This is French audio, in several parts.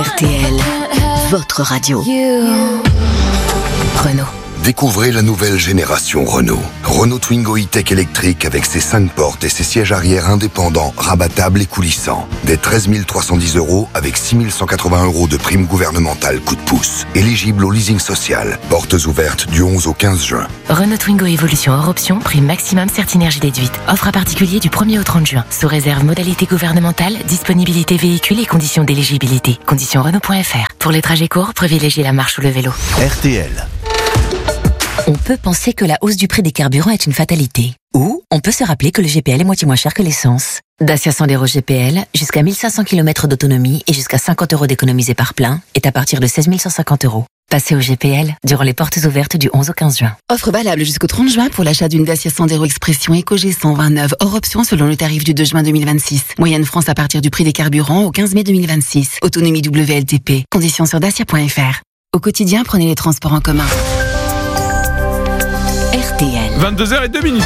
RTL, votre radio. Renault. Découvrez la nouvelle génération Renault. Renault Twingo E-Tech électrique avec ses 5 portes et ses sièges arrière indépendants, rabattables et coulissants. Dès 13 310 € avec 6 180 € de prime gouvernementale coup de pouce. Éligible au leasing social. Portes ouvertes du 11 au 15 juin. Renault Twingo Evolution hors option, prime maximum Certinergie déduite. Offre à particulier du 1er au 30 juin. Sous réserve modalité gouvernementale, disponibilité véhicule et conditions d'éligibilité. Conditions Renault.fr. Pour les trajets courts, privilégiez la marche ou le vélo. RTL. On peut penser que la hausse du prix des carburants est une fatalité. Ou on peut se rappeler que le GPL est moitié moins cher que l'essence. Dacia Sandero GPL, jusqu'à 1500 km d'autonomie et jusqu'à 50 € d'économisés par plein, est à partir de 16 150 €. Passez au GPL durant les portes ouvertes du 11 au 15 juin. Offre valable jusqu'au 30 juin pour l'achat d'une Dacia Sandero Expression EcoG 129 hors option selon le tarif du 2 juin 2026. Moyenne France à partir du prix des carburants au 15 mai 2026. Autonomie WLTP. Conditions sur dacia.fr. Au quotidien, prenez les transports en commun. RTL. 22h02.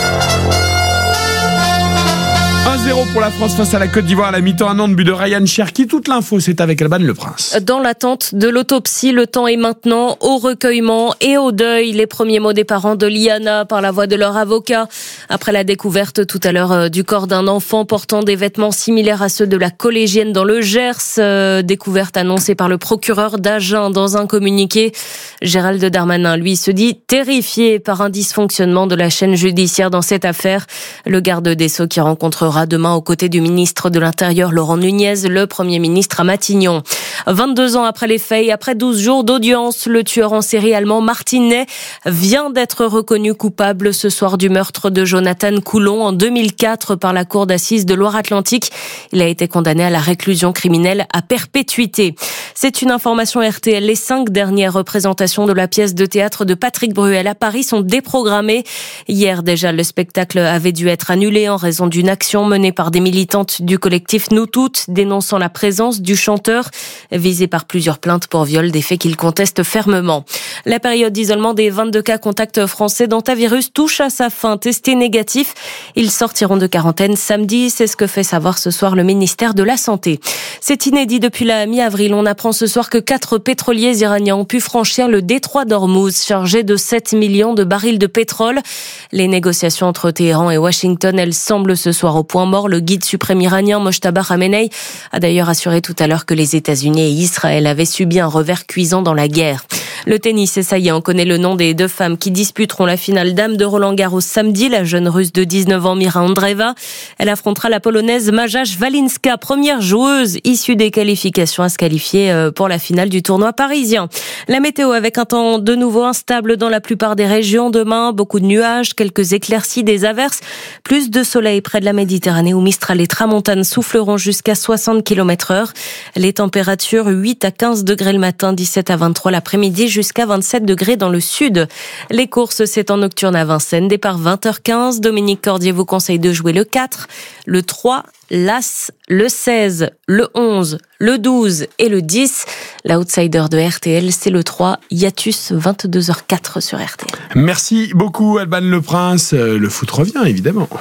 1-0 pour la France face à la Côte d'Ivoire à la mi-temps, un an de but de Ryan Cherki. Toute l'info, c'est avec Alban Le Prince. Dans l'attente de l'autopsie, le temps est maintenant au recueillement et au deuil. Les premiers mots des parents de Liana par la voix de leur avocat. Après la découverte tout à l'heure du corps d'un enfant portant des vêtements similaires à ceux de la collégienne dans le Gers, découverte annoncée par le procureur d'Agen dans un communiqué. Gérald Darmanin, lui, se dit terrifié par un dysfonctionnement de la chaîne judiciaire dans cette affaire. Le garde des Sceaux qui rencontrera demain aux côtés du ministre de l'Intérieur Laurent Nunez, le Premier ministre à Matignon. 22 ans après les faits et après 12 jours d'audience, le tueur en série allemand Martin vient d'être reconnu coupable ce soir du meurtre de Jonathan Coulon en 2004 par la cour d'assises de Loire-Atlantique. Il a été condamné à la réclusion criminelle à perpétuité. C'est une information RTL. Les 5 dernières représentations de la pièce de théâtre de Patrick Bruel à Paris sont déprogrammées. Hier déjà, le spectacle avait dû être annulé en raison d'une action menée par des militantes du collectif Nous Toutes, dénonçant la présence du chanteur, visé par plusieurs plaintes pour viol, des faits qu'il conteste fermement. La période d'isolement des 22 cas contacts français d'hantavirus touche à sa fin. Testés négatifs, ils sortiront de quarantaine samedi. C'est ce que fait savoir ce soir le ministère de la Santé. C'est inédit depuis la mi-avril. On apprend ce soir que 4 pétroliers iraniens ont pu franchir le détroit d'Ormuz, chargé de 7 millions de barils de pétrole. Les négociations entre Téhéran et Washington, elles semblent ce soir au point mort. Le guide suprême iranien Mojtaba Khamenei a d'ailleurs assuré tout à l'heure que les États-Unis et Israël avaient subi un revers cuisant dans la guerre. Le tennis, et ça y est, on connaît le nom des 2 femmes qui disputeront la finale dame de Roland-Garros samedi. La jeune russe de 19 ans, Mira Andreeva. Elle affrontera la polonaise Maja Szwalinska, première joueuse issue des qualifications à se qualifier pour la finale du tournoi parisien. La météo avec un temps de nouveau instable dans la plupart des régions. Demain, beaucoup de nuages, quelques éclaircies, des averses, plus de soleil près de la Méditerranée où Mistral et Tramontane souffleront jusqu'à 60 km/h. Les températures 8 à 15 degrés le matin, 17 à 23 l'après-midi, jusqu'à 27 degrés dans le sud. Les courses, c'est en nocturne à Vincennes. Départ 20h15. Dominique Cordier vous conseille de jouer le 4, le 3, l'As, le 16, le 11, le 12 et le 10. L'outsider de RTL, c'est le 3, Hiatus, 22h04 sur RTL. Merci beaucoup Alban Le Prince. Le foot revient évidemment.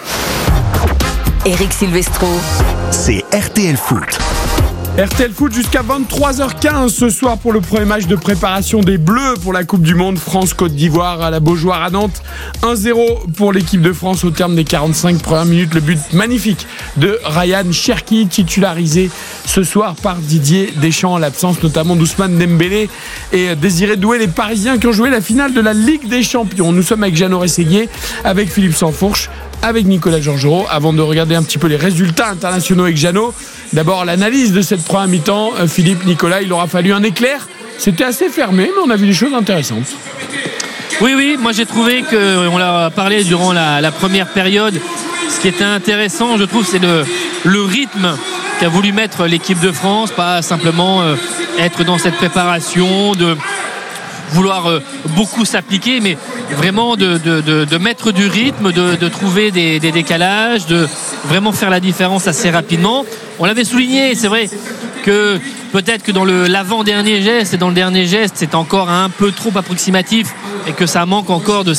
Éric Silvestro. C'est RTL Foot. RTL Foot jusqu'à 23h15 ce soir pour le premier match de préparation des Bleus pour la Coupe du Monde. France-Côte d'Ivoire à la Beaujoire à Nantes. 1-0 pour l'équipe de France au terme des 45 premières minutes. Le but magnifique de Ryan Cherki, titularisé ce soir par Didier Deschamps, en l'absence notamment d'Ousmane Dembélé et Désiré Doué, les Parisiens qui ont joué la finale de la Ligue des Champions. Nous sommes avec Jeannot Rességuier, avec Philippe Sansfourche, avec Nicolas Georgerot. Avant de regarder un petit peu les résultats internationaux avec Jeannot, d'abord l'analyse de cette première mi-temps. Philippe, Nicolas, il aura fallu un éclair. C'était assez fermé, mais on a vu des choses intéressantes. Oui, moi j'ai trouvé qu'on l'a parlé durant la première période. Ce qui était intéressant, je trouve, c'est le rythme qu'a voulu mettre l'équipe de France, pas simplement être dans cette préparation, de vouloir beaucoup s'appliquer, mais vraiment de mettre du rythme, de trouver des décalages, de vraiment faire la différence assez rapidement. On l'avait souligné, c'est vrai que peut-être que dans l'avant-dernier geste et dans le dernier geste, c'est encore un peu trop approximatif et que ça manque encore de ces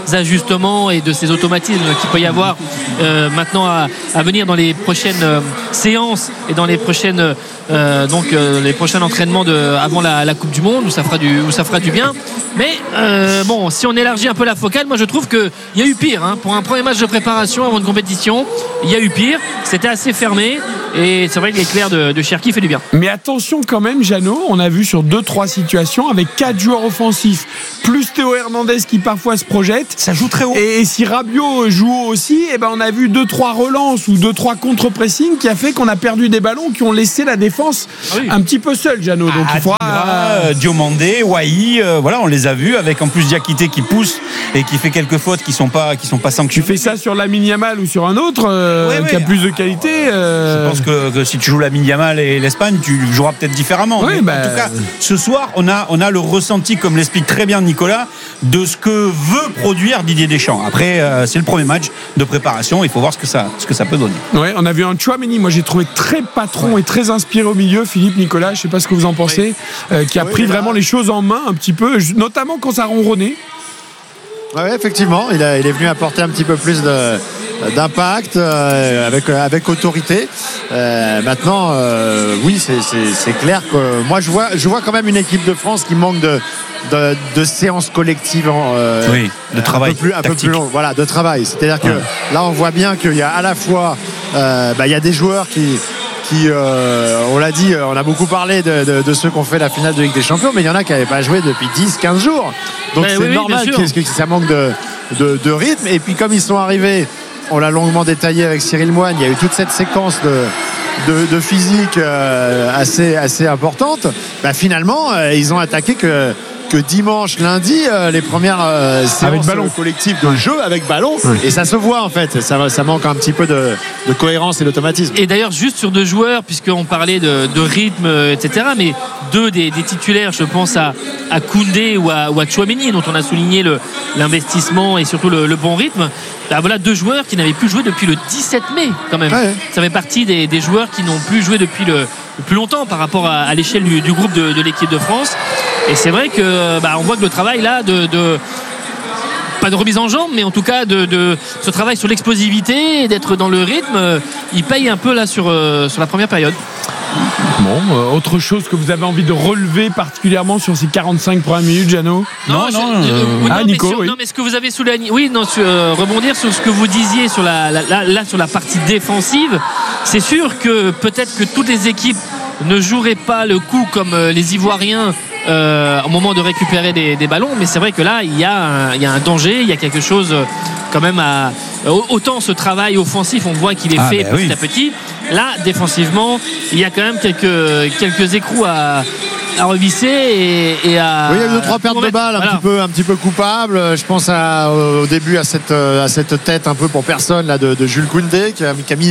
ajustements et de ces automatismes qu'il peut y avoir maintenant à venir dans les prochaines séances et dans les prochaines les prochains entraînements avant la Coupe du Monde où ça fera du bien. Mais bon, si on élargit un peu la focale, moi je trouve qu'il y a eu pire pour un premier match de préparation avant une compétition. Il y a eu pire, c'était assez fermé et c'est vrai que l'éclair de Cherki fait du bien. Mais attention quand même, Jeannot, on a vu sur 2-3 situations avec 4 joueurs offensifs plus Théo Hernandez qui parfois se projette, ça joue très haut. Et si Rabiot joue haut aussi, on a vu 2-3 relances ou 2-3 contre-pressing qui a fait qu'on a perdu des ballons qui ont laissé la défense un petit peu seule, Jeannot. Donc il faudra Diomandé, Wai, voilà, on les a vus avec en plus Diakité qui pousse et qui fait quelques fautes qui sont pas sanctionnées. Tu fais ça sur Lamine Yamal ou sur un autre qui a plus de qualité. Je pense que si tu joues Lamine Yamal et l'Espagne, tu joueras peut-être différemment. En tout cas, ce soir, on a le ressenti, comme l'explique très bien Nicolas, de ce que veut produire Didier Deschamps. Après, c'est le premier match de préparation, il faut voir ce que ça peut donner. Ouais, on a vu un Tchouaméni, moi j'ai trouvé très patron et très inspiré au milieu, Philippe, Nicolas, je sais pas ce que vous en pensez, qui a pris vraiment les choses en main un petit peu, notamment quand ça ronronnait. Oui, effectivement, il est venu apporter un petit peu plus d'impact avec autorité. Maintenant, oui, c'est clair que moi je vois quand même une équipe de France qui manque de séances collectives, de travail, un peu plus long, voilà, de travail. C'est-à-dire que là, on voit bien qu'il y a à la fois, il y a des joueurs qui on l'a dit, on a beaucoup parlé de ceux qui ont fait la finale de Ligue des Champions, mais il y en a qui n'avaient pas joué depuis 10-15 jours. Donc c'est normal que ça manque de rythme. Et puis comme ils sont arrivés, on l'a longuement détaillé avec Cyril Moine, il y a eu toute cette séquence de physique assez importante. Finalement, ils ont attaqué que dimanche, lundi, les premières séances collectives de jeu avec ballon, et ça se voit en fait, ça manque un petit peu de cohérence et d'automatisme. Et d'ailleurs, juste sur deux joueurs, puisqu'on parlait de rythme, etc., mais deux des titulaires, je pense à Koundé ou à Tchouaméni, dont on a souligné l'investissement et surtout le bon rythme. Voilà deux joueurs qui n'avaient plus joué depuis le 17 mai quand même. Ça fait partie des joueurs qui n'ont plus joué depuis le plus longtemps par rapport à l'échelle du groupe de l'équipe de France. Et c'est vrai que on voit que le travail là pas de remise en jambe, mais en tout cas de ce travail sur l'explosivité et d'être dans le rythme, il paye un peu là sur la première période. Bon, autre chose que vous avez envie de relever particulièrement sur ces 45 premières minutes, Jeannot? Nico, mais ce que vous avez souligné, rebondir sur ce que vous disiez sur la partie défensive, c'est sûr que peut-être que toutes les équipes ne joueraient pas le coup comme les Ivoiriens au moment de récupérer des ballons, mais c'est vrai que là il y a un danger, il y a quelque chose quand même autant ce travail offensif, on voit qu'il est fait petit à petit. Là défensivement il y a quand même quelques écrous à revisser et à. Oui, il y a eu 2-3 pertes de balles un petit peu coupables. Je pense au début à cette tête un peu pour personne là de Jules Koundé qui a mis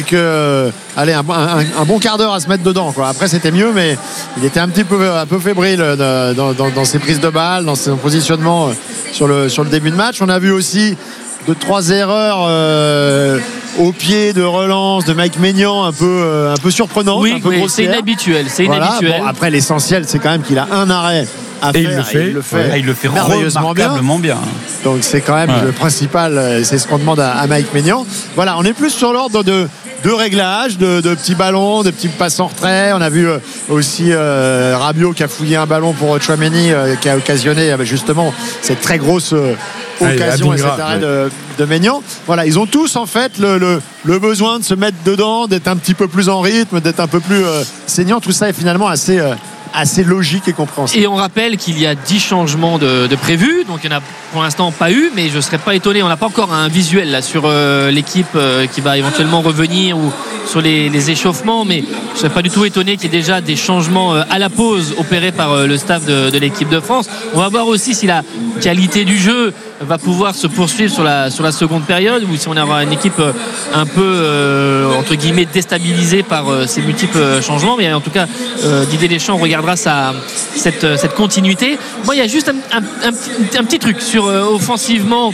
un bon quart d'heure à se mettre dedans, quoi. Après c'était mieux, mais il était un peu fébrile dans ses prises de balles, dans son positionnement sur le début de match. On a vu aussi 2-3 erreurs au pied de relance de Mike Maignan un peu surprenant, un peu grossière. C'est inhabituel. Bon, après l'essentiel c'est quand même qu'il a un arrêt à faire, il le fait remarquablement bien. Donc c'est quand même le principal, c'est ce qu'on demande à Mike Maignan. Voilà, on est plus sur l'ordre de réglages, de petits ballons, de petits passes en retrait. On a vu aussi Rabiot qui a fouillé un ballon pour Tchouaméni qui a occasionné justement cette très grosse occasion et cet arrêt de Maignan. Voilà, ils ont tous en fait le besoin de se mettre dedans, d'être un petit peu plus en rythme, d'être un peu plus saignant. Tout ça est finalement assez logique et compréhensible. Et on rappelle qu'il y a 10 changements de prévus, donc il n'y en a pour l'instant pas eu, mais je ne serais pas étonné, on n'a pas encore un visuel là sur l'équipe qui va éventuellement revenir ou sur les échauffements, mais je ne serais pas du tout étonné qu'il y ait déjà des changements à la pause opérés par le staff de l'équipe de France. On va voir aussi si la qualité du jeu va pouvoir se poursuivre sur la seconde période ou si on aura une équipe un peu entre guillemets déstabilisée par ces multiples changements, mais en tout cas Didier Deschamps regardera cette continuité. Moi il y a juste un petit truc sur offensivement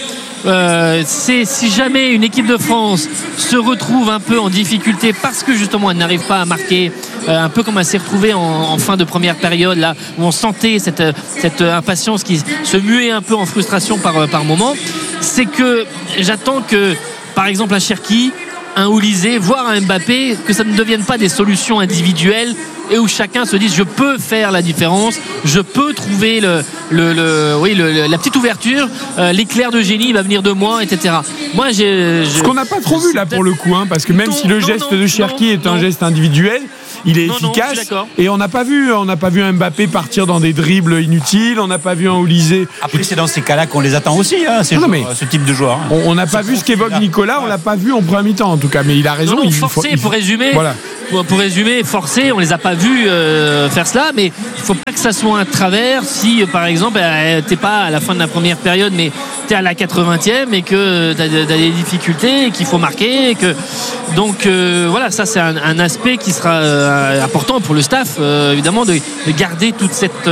c'est si jamais une équipe de France se retrouve un peu en difficulté parce que justement elle n'arrive pas à marquer, un peu comme elle s'est retrouvée en fin de première période là où on sentait cette impatience qui se muait un peu en frustration par moment, c'est que j'attends que par exemple un Cherki, un Olysée, voire un Mbappé, que ça ne devienne pas des solutions individuelles et où chacun se dise je peux faire la différence, je peux trouver la petite ouverture, l'éclair de génie va venir de moi, etc. Moi, ce qu'on n'a pas trop vu là pour le coup, parce que même si le geste de Cherki est un geste individuel, il est efficace et on n'a pas vu un Mbappé partir dans des dribbles inutiles, on n'a pas vu un Olysée. Après c'est dans ces cas-là qu'on les attend aussi, ce type de joueur. On n'a pas vu ce qu'évoque Nicolas, on l'a pas vu en premier mi-temps en tout cas, mais il a raison. Pour résumer. Voilà. Pour résumer, forcé, on les a pas vus faire cela, mais il faut pas que ça soit un travers si par exemple t'es pas à la fin de la première période mais t'es à la 80e et que t'as des difficultés et qu'il faut marquer et que donc voilà, ça c'est un aspect qui sera important pour le staff évidemment de garder toute cette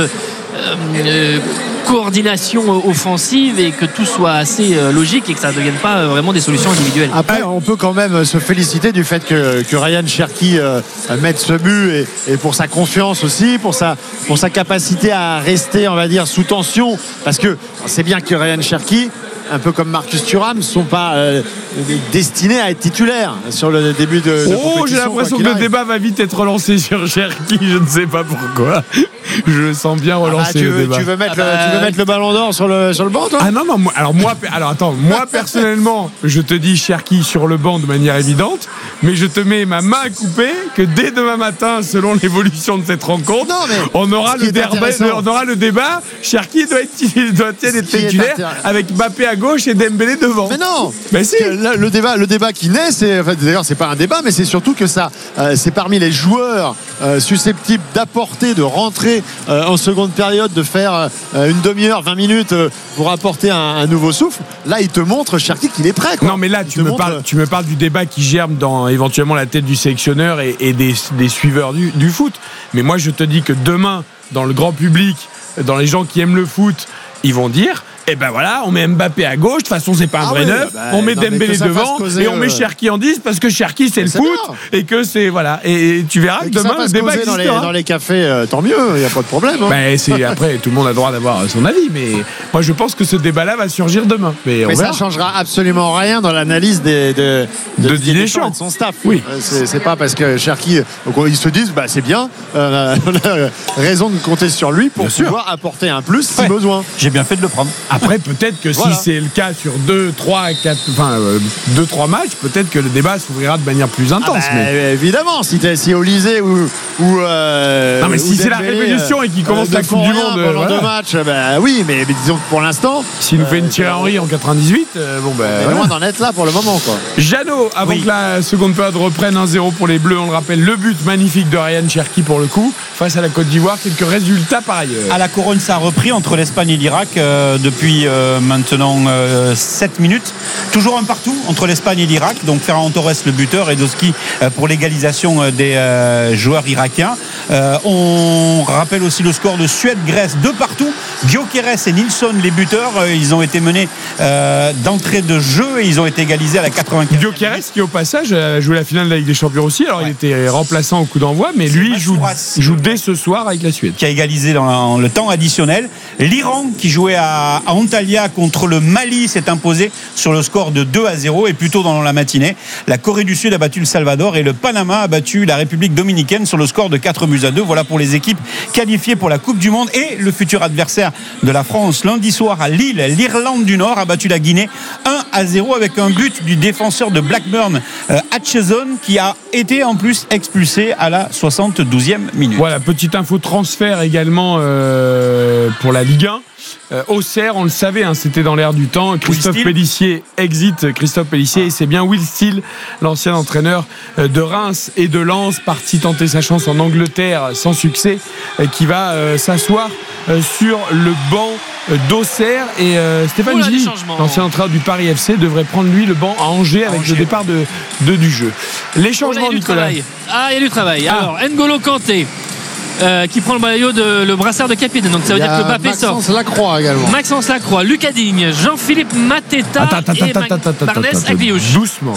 coordination offensive et que tout soit assez logique et que ça ne devienne pas vraiment des solutions individuelles. Après, on peut quand même se féliciter du fait que Ryan Cherki mette ce but et pour sa confiance aussi, pour sa capacité à rester, on va dire, sous tension, parce que c'est bien que Ryan Cherki, un peu comme Marcus Thuram, ne sont pas destinés à être titulaires sur le début de compétition. J'ai l'impression que le débat va vite être relancé sur Cherki, je ne sais pas pourquoi. Je sens bien relancer le débat. Tu veux mettre le ballon d'or sur le banc, toi ? Ah non, moi personnellement, je te dis Cherki sur le banc de manière évidente, mais je te mets ma main coupée que dès demain matin, selon l'évolution de cette rencontre, on aura le débat. Cherki doit être titulaire avec Mbappé à gauche et Dembélé devant. Mais non. Mais si. Le débat qui naît, d'ailleurs c'est pas un débat, mais c'est surtout que ça, c'est parmi les joueurs susceptibles d'apporter, de rentrer en seconde période, de faire une demi-heure, 20 minutes pour apporter un nouveau souffle. Là, il te montre Cherki qu'il est prêt, quoi. Non, mais là, tu me parles du débat qui germe dans éventuellement la tête du sélectionneur et des suiveurs du foot. Mais moi, je te dis que demain, dans le grand public, dans les gens qui aiment le foot, ils vont dire et ben voilà, on met Mbappé à gauche, de toute façon c'est pas un vrai neuf, on met Dembélé devant et on met Cherki en 10 parce que Cherki c'est le foot et que c'est voilà, et tu verras que demain le débat existera. Dans les cafés, tant mieux, il n'y a pas de problème. Après tout le monde a le droit d'avoir son avis, mais moi je pense que ce débat là va surgir demain. Mais ça changera absolument rien dans l'analyse de Didier Deschamps et de son staff. Oui. C'est pas parce que Cherki, ils se disent c'est bien, on a raison de compter sur lui pour pouvoir apporter un plus si besoin. J'ai bien fait de le prendre. Après, peut-être que si c'est le cas sur 2-3 matchs, peut-être que le débat s'ouvrira de manière plus intense. Évidemment, si Olysée ou non, mais si c'est la révolution et qu'il commence la Coupe du Monde pendant 2 matchs, oui, mais disons que pour l'instant, s'il nous fait une Thierry Henry en 98, loin d'en être là pour le moment, quoi. Jeannot, avant que la seconde période reprenne 1-0 pour les Bleus, on le rappelle, le but magnifique de Ryan Cherki pour le coup face à la Côte d'Ivoire. Quelques résultats par ailleurs. À la couronne, ça a repris entre l'Espagne et l'Irak depuis maintenant 7 minutes. Toujours un partout entre l'Espagne et l'Irak. Donc Ferran Torres le buteur et Doski pour l'égalisation des joueurs irakiens. On rappelle aussi le score de Suède-Grèce, 2 partout. Gyökeres et Nilsson les buteurs. Ils ont été menés d'entrée de jeu et ils ont été égalisés à la 95e. Gyökeres qui au passage a joué la finale de la Ligue des Champions aussi. Alors il était remplaçant au coup d'envoi, mais lui joue dès ce soir avec la Suède. Qui a égalisé dans le temps additionnel. L'Iran qui jouait à Antalya contre le Mali s'est imposé sur le score de 2-0 et plus tôt dans la matinée, la Corée du Sud a battu le Salvador et le Panama a battu la République dominicaine sur le score de 4-2. Voilà pour les équipes qualifiées pour la Coupe du Monde et le futur adversaire de la France. Lundi soir à Lille, l'Irlande du Nord a battu la Guinée 1-0 avec un but du défenseur de Blackburn, Hutchison, qui a été en plus expulsé à la 72e minute. Voilà, petite info transfert également pour la Ligue 1. Auxerre, on le savait, c'était dans l'air du temps. Christophe Pélissier exit. Christophe Pélissier, et c'est bien Will Steele, l'ancien entraîneur de Reims et de Lens, parti tenter sa chance en Angleterre sans succès, qui va s'asseoir sur le banc d'Auxerre. Et Stéphane Gilly, l'ancien entraîneur du Paris FC, devrait prendre lui le banc à Angers avec le départ du jeu. Les changements, Nicolas. Il y a du travail. Alors, N'Golo Kanté qui prend le maillot le brassard de capitaine. Donc ça veut dire que Mbappé sort. Maxence Lacroix également. Maxence Lacroix, Lucas Digne, Jean-Philippe Mateta et Barnes Agliouche. Doucement.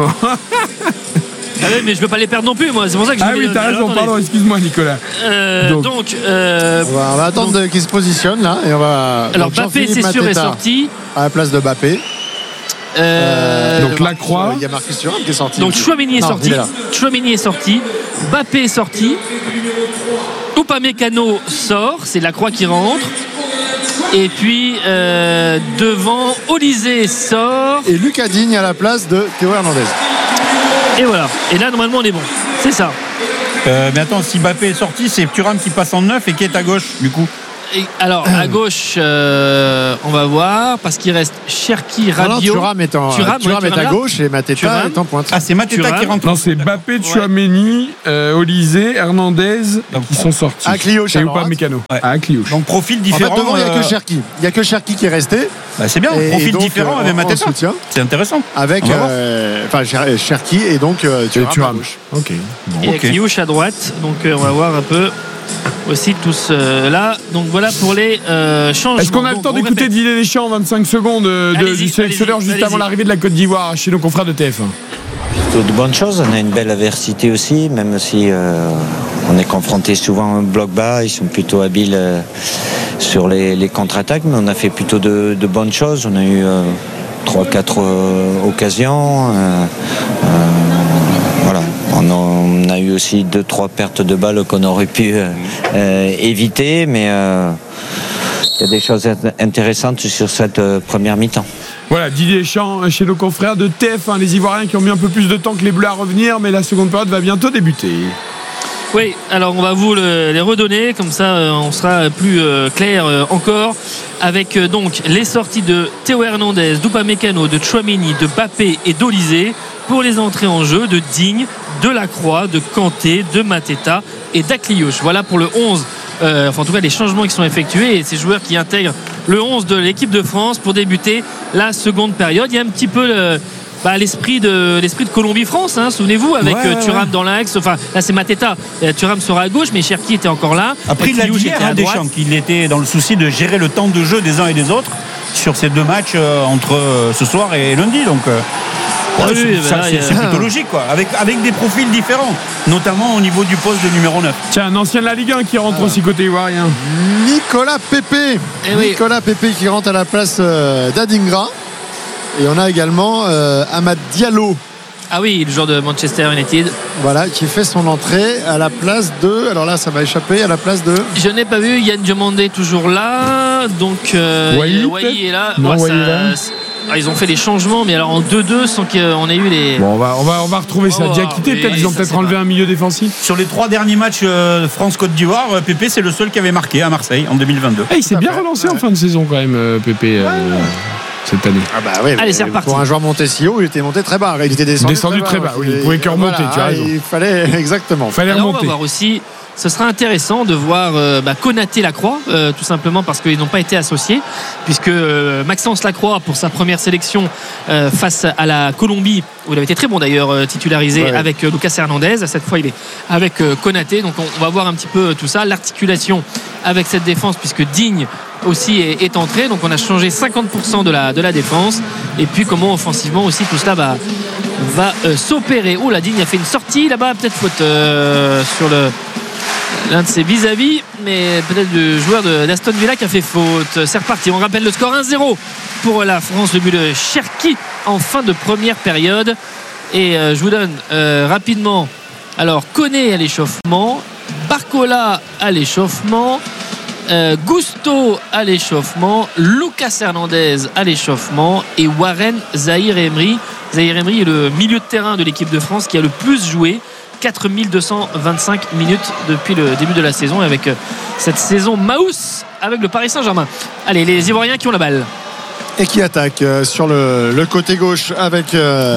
Ah oui, mais je veux pas les perdre non plus, moi. C'est pour ça que je oui, t'as raison, pardon, excuse-moi, Nicolas. Donc on va attendre qu'il se positionne là. Et on va... Alors, Mbappé, c'est sûr, est sorti. À la place de Mbappé. Donc Lacroix. Il y a Marcus Thuram qui est sorti. Donc Chouameni est sorti. Chouameni est sorti. Mbappé est sorti. Upamecano sort. C'est Lacroix qui rentre. Et puis devant, Olysée sort. Et Lucas Digne à la place de Théo Hernandez. Et voilà. Et là, normalement, on est bon. C'est ça. Mais attends, si Mbappé est sorti, c'est Thuram qui passe en 9 et qui est à gauche, du coup. Et alors, à gauche, on va voir, parce qu'il reste Cherki, Rabiot. Thuram est à gauche et Mateta est en pointe. Ah, c'est Mateta qui rentre. Non, c'est Mbappé, Chouameni, Olysée, Hernandez qui sont sortis. Agliouche et Upamecano. Agliouche. Donc, profil différent. En fait, devant, il n'y a que Cherki. Il n'y a que Cherki qui est resté. Bah, c'est bien, profil différent avec Mateta. C'est intéressant. Avec Cherki et donc Thuram à gauche. Ok. Et Agliouche à droite. Donc, on va voir un peu aussi tous là. Donc voilà pour les changements. Est-ce qu'on a le temps d'écouter Didier Deschamps en 25 secondes du sélectionneur juste avant l'arrivée de la Côte d'Ivoire chez nos confrères de TF1? Plutôt de bonnes choses. On a une belle adversité aussi, même si on est confronté souvent au bloc bas. Ils sont plutôt habiles sur les contre-attaques, mais on a fait plutôt de bonnes choses. On a eu 3-4 occasions. Voilà. On a eu aussi 2-3 pertes de balles qu'on aurait pu éviter, mais il y a des choses intéressantes sur cette première mi-temps. Voilà, Didier Deschamps chez nos confrères de TF1, les Ivoiriens qui ont mis un peu plus de temps que les Bleus à revenir, mais la seconde période va bientôt débuter. Oui, alors on va vous les redonner, comme ça on sera plus clair encore, avec donc les sorties de Théo Hernandez, d'Upamecano, de Chouameni, de Mbappé et d'Olysée, pour les entrées en jeu de Digne, de Lacroix, de Kanté, de Mateta et d'Agliouche. Voilà pour le 11, enfin en tout cas les changements qui sont effectués et ces joueurs qui intègrent le 11 de l'équipe de France pour débuter la seconde période. Il y a un petit peu l'esprit de Colombie-France, hein, souvenez-vous, avec Thuram dans l'axe. Enfin, là c'est Mateta. Thuram sera à gauche, mais Cherki était encore là. Après, il a dit hier Deschamps qu'il était dans le souci de gérer le temps de jeu des uns et des autres sur ces deux matchs entre ce soir et lundi. Donc, c'est plutôt logique, quoi. Avec des profils différents, notamment au niveau du poste de numéro 9. Tiens, un ancien de la Ligue 1 qui rentre aussi côté ivoirien. Nicolas Pepe. Nicolas Pepe qui rentre à la place d'Adingra. Et on a également Amad Diallo. Ah oui, le joueur de Manchester United. Voilà, qui fait son entrée à la place de... Alors là, ça va échapper, à la place de... Je n'ai pas vu, Yann Diomandé toujours là. Donc, Wai est là. Non, Wai est là. Ils ont fait les changements, mais alors en 2-2 sans qu'on ait eu les... Bon, on va retrouver ça. Diakité, peut-être ils ont peut-être enlevé un milieu défensif. Sur les 3 derniers matchs France-Côte d'Ivoire, Pépé c'est le seul qui avait marqué à Marseille en 2022. Il s'est bien relancé en fin de saison quand même, Pépé. Cette année. Ah bah oui, allez, c'est reparti. Pour un joueur monté si haut, il était monté très bas. Il était descendu très bas. Oui, il pouvait que remonter, tu as raison. Il fallait exactement. Fallait remonter. On va voir aussi. Ce sera intéressant de voir Konaté Lacroix, tout simplement parce qu'ils n'ont pas été associés, puisque Maxence Lacroix, pour sa première sélection face à la Colombie, où il avait été très bon d'ailleurs, titularisé avec Lucas Hernandez, cette fois il est avec Konaté, donc on va voir un petit peu tout ça, l'articulation avec cette défense, puisque Digne aussi est entré, donc on a changé 50% de la défense, et puis comment offensivement aussi tout cela va s'opérer. Oh, la Digne a fait une sortie là-bas, peut-être faute sur l'un de ses vis-à-vis, mais peut-être le joueur d'Aston Villa qui a fait faute. C'est reparti, on rappelle le score 1-0 pour la France, le but de Cherki en fin de première période. Et je vous donne rapidement, alors Koné à l'échauffement, Barcola à l'échauffement, Gusto à l'échauffement, Lucas Hernandez à l'échauffement et Warren Zahir-Emery. Zahir-Emery est le milieu de terrain de l'équipe de France qui a le plus joué, 4225 minutes depuis le début de la saison, avec cette saison Maus avec le Paris Saint-Germain. Allez, les Ivoiriens qui ont la balle. Et qui attaque sur le côté gauche avec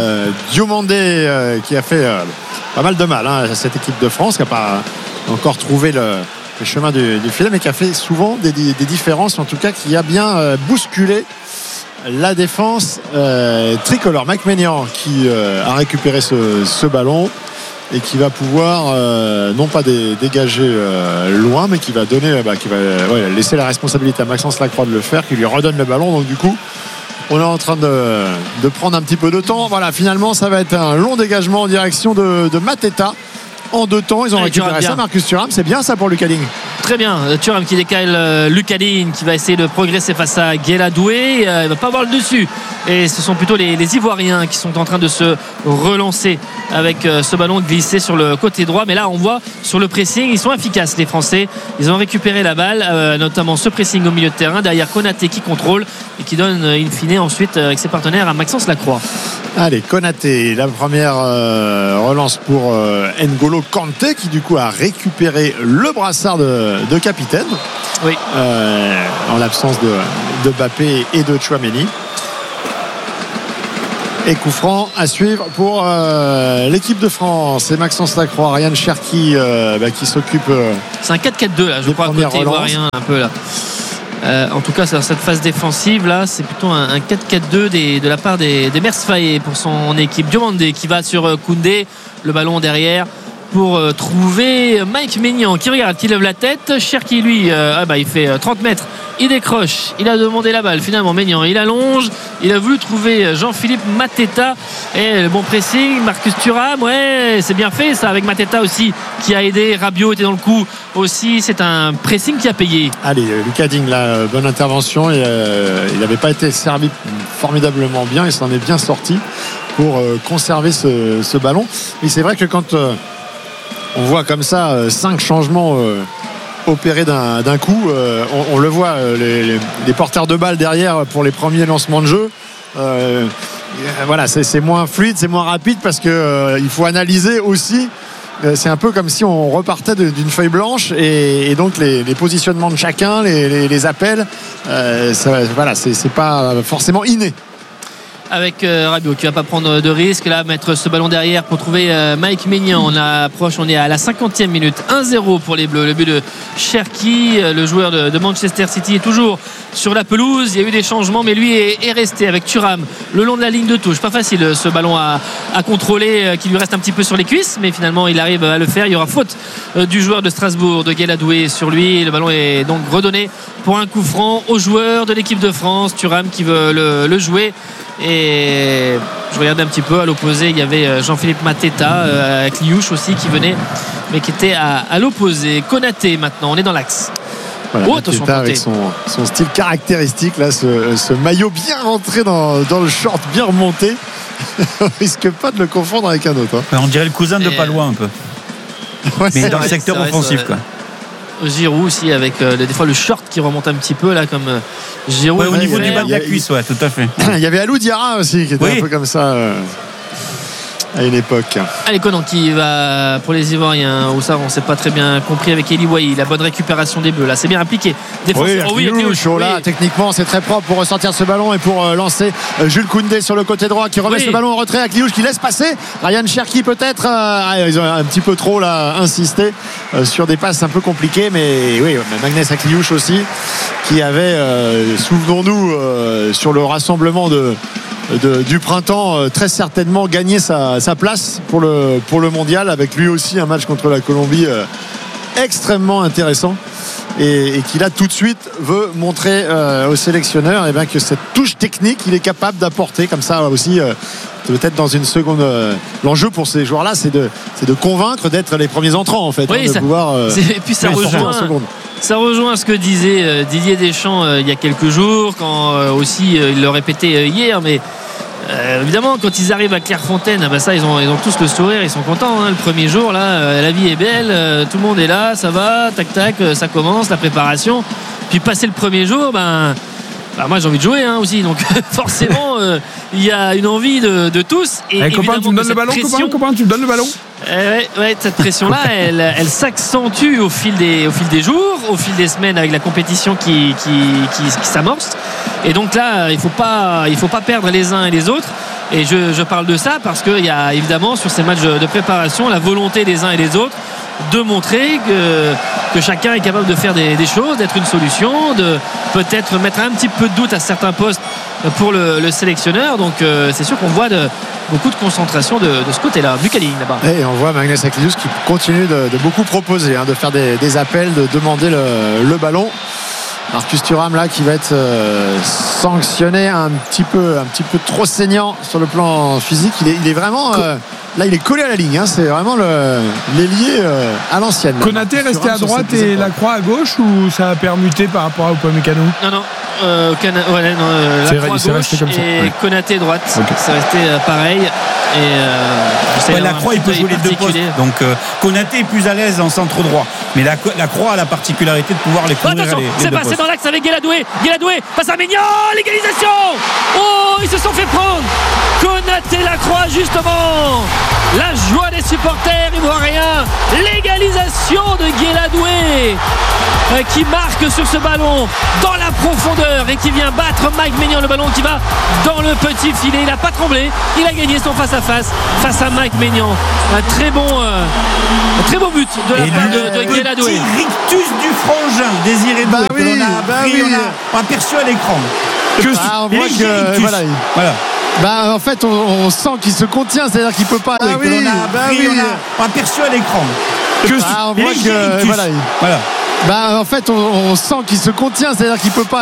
Diomandé qui a fait pas mal de mal à cette équipe de France, qui n'a pas encore trouvé le chemin du filet, mais qui a fait souvent des différences, en tout cas qui a bien bousculé la défense tricolore. Mike Maignan qui a récupéré ce ballon et qui va pouvoir non pas dégager loin, mais qui va donner, laisser la responsabilité à Maxence Lacroix de le faire, qui lui redonne le ballon. Donc du coup, on est en train de prendre un petit peu de temps. Voilà, finalement, ça va être un long dégagement en direction de Mateta. En 2 temps, ils ont récupéré ça. Marcus Thuram, c'est bien ça pour Lucas Digne. Très bien, Thuram qui décale Lucas Digne, qui va essayer de progresser face à Guéladoué. Il ne va pas avoir le dessus. Et ce sont plutôt les Ivoiriens qui sont en train de se relancer avec ce ballon glissé sur le côté droit. Mais là, on voit sur le pressing, ils sont efficaces, les Français. Ils ont récupéré la balle, notamment ce pressing au milieu de terrain. Derrière Konaté qui contrôle et qui donne in fine ensuite avec ses partenaires à Maxence Lacroix. Allez, Konaté, la première relance pour N'Golo Kanté qui du coup a récupéré le brassard de capitaine, oui. En l'absence de Mbappé et de Tchouaméni. Et coup franc à suivre pour l'équipe de France. C'est Maxence Lacroix, Ryan Cherki qui s'occupe. C'est un 4-4-2 là, je crois, côté ivoirien un peu là. En tout cas, sur cette phase défensive là, c'est plutôt un 4-4-2 de la part des Mersfaye pour son équipe. Diomandé qui va sur Koundé, le ballon derrière pour trouver Mike Maignan qui regarde, qui lève la tête. Cherki lui il fait 30 mètres, il décroche, il a demandé la balle, finalement Maignan il allonge, il a voulu trouver Jean-Philippe Mateta et le bon pressing, Marcus Thuram, c'est bien fait ça avec Mateta aussi qui a aidé, Rabiot était dans le coup aussi, c'est un pressing qui a payé. Allez, Lucas Digne, la bonne intervention et il n'avait pas été servi formidablement bien, il s'en est bien sorti pour conserver ce ballon. Mais c'est vrai que quand on voit comme ça 5 changements opérés d'un coup, on le voit, les porteurs de balles derrière pour les premiers lancements de jeu, voilà, c'est moins fluide, c'est moins rapide parce que il faut analyser aussi. C'est un peu comme si on repartait d'une feuille blanche et donc les positionnements de chacun, les appels, c'est pas forcément inné. Avec Rabiot qui va pas prendre de risque là, mettre ce ballon derrière pour trouver Mike Maignan. On est à la 50e minute, 1-0 pour les Bleus. Le but de Cherki, le joueur de Manchester City, est toujours sur la pelouse. Il y a eu des changements, mais lui est resté avec Thuram le long de la ligne de touche. Pas facile ce ballon à contrôler, qui lui reste un petit peu sur les cuisses, mais finalement il arrive à le faire. Il y aura faute du joueur de Strasbourg, de Guéladoué sur lui. Le ballon est donc redonné pour un coup franc au joueur de l'équipe de France, Thuram, qui veut le jouer. Et je regardais un petit peu à l'opposé, il y avait Jean-Philippe Mateta avec Liouche aussi qui venait, mais qui était à l'opposé. Konaté maintenant, on est dans l'axe. Voilà, attention, avec son style caractéristique là, ce maillot bien rentré dans le short, bien remonté. On risque pas de le confondre avec un autre. On dirait le cousin de Palois un peu. Mais dans le secteur offensif quoi. Giroud aussi avec des fois le short qui remonte un petit peu là comme Giroud au niveau du bas de la cuisse, tout à fait. Il y avait Alou Diarra aussi qui était un peu comme ça à une époque. Allez, Conan qui va pour les Ivoiriens, où ça on s'est pas très bien compris avec Eli Wahi, la bonne récupération des Bleus là, c'est bien impliqué. Techniquement c'est très propre pour ressortir ce ballon et pour lancer Jules Koundé sur le côté droit qui remet ce ballon en retrait avec Liouche qui laisse passer Ryan Cherki peut-être. Ils ont un petit peu trop là insisté sur des passes un peu compliquées, mais oui, Magnès Akliouche aussi qui avait souvenons-nous sur le rassemblement du printemps très certainement gagné sa place pour le mondial, avec lui aussi un match contre la Colombie extrêmement intéressant et qui là tout de suite veut montrer au sélectionneur que cette touche technique il est capable d'apporter comme ça aussi, peut-être dans une seconde. L'enjeu pour ces joueurs là c'est de convaincre d'être les premiers entrants en fait, oui, de pouvoir et puis ça rejoint ce que disait Didier Deschamps il y a quelques jours, quand aussi il le répétait hier, mais évidemment quand ils arrivent à Clairefontaine, ça ils ont tous le sourire, ils sont contents, le premier jour là, la vie est belle, tout le monde est là, ça va, tac tac, ça commence la préparation, puis passer le premier jour, moi j'ai envie de jouer aussi, donc forcément il y a une envie de tous. Et copain, tu me donnes le ballon, copain, tu me donnes le ballon. Cette pression là elle s'accentue au fil des jours, au fil des semaines, avec la compétition qui s'amorce, et donc là il faut pas perdre les uns et les autres. Et je parle de ça parce qu'il y a évidemment sur ces matchs de préparation la volonté des uns et des autres de montrer que chacun est capable de faire des choses, d'être une solution, de peut-être mettre un petit peu de doute à certains postes pour le sélectionneur. Donc c'est sûr qu'on voit beaucoup de concentration de ce côté-là. Bucali là-bas. Et on voit Magnus Akelius qui continue de beaucoup proposer, de faire des appels, de demander le ballon. Marcus Thuram là qui va être sanctionné un petit peu trop saignant sur le plan physique. Il est vraiment là il est collé à la ligne, c'est vraiment l'ailier à l'ancienne. Konaté resté à droite et Lacroix à gauche, ou ça a permuté par rapport à Upamecano? Non, Lacroix à gauche et Konaté droite. Okay. C'est resté pareil. Et Lacroix il peut jouer les deux postes, donc Konaté est plus à l'aise en centre droit, mais Lacroix a la particularité de pouvoir les couvrir. Attention, c'est passé dans l'axe avec Guéladoué passe à Maignan, l'égalisation. Oh, ils se sont fait prendre. Konaté Lacroix justement, la joie des supporters ivoiriens, l'égalisation de Guéladoué qui marque sur ce ballon dans la profondeur et qui vient battre Mike Maignan. Le ballon qui va dans le petit filet, il n'a pas tremblé, il a gagné son face à Mike Maignan. Un très beau but de la part de Guéladoué. Rictus du frangin Désiré Doué, on a aperçu à l'écran. On voit que voilà. En fait, on sent qu'il se contient, c'est-à-dire qu'il peut pas. On a aperçu à l'écran. On voit que en fait, on sent qu'il se contient, c'est-à-dire qu'il peut pas.